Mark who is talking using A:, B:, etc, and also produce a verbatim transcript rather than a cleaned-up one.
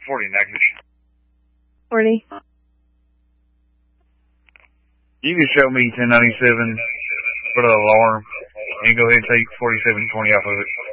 A: forty negative.
B: forty.
A: You can show me ten ninety-seven, put an alarm, and go ahead and take forty-seven twenty off of it.